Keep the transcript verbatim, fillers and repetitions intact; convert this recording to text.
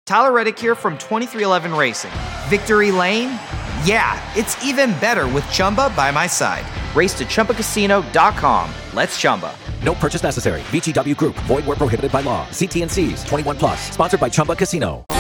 Tyler Reddick here from twenty-three eleven Racing. Victory Lane? Yeah, it's even better with Chumba by my side. Race to Chumba Casino dot com. Let's Chumba. No purchase necessary. V G W Group. Void where prohibited by law. See T and C's. twenty-one plus. Sponsored by Chumba Casino.